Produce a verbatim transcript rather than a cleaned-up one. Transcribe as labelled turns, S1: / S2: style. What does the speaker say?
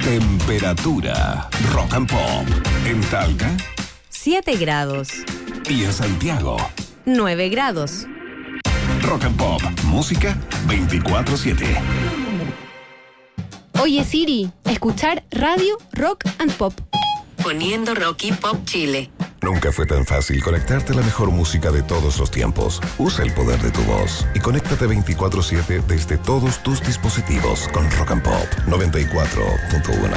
S1: Temperatura. Rock and Pop. En Talca.
S2: siete grados.
S1: Y en Santiago.
S2: nueve grados.
S1: Rock and Pop. Música veinticuatro siete.
S3: Oye Siri, escuchar radio Rock and Pop.
S4: Poniendo Rock y Pop Chile.
S5: Nunca fue tan fácil conectarte a la mejor música de todos los tiempos. Usa el poder de tu voz y conéctate veinticuatro siete desde todos tus dispositivos con Rock and Pop noventa y cuatro punto uno.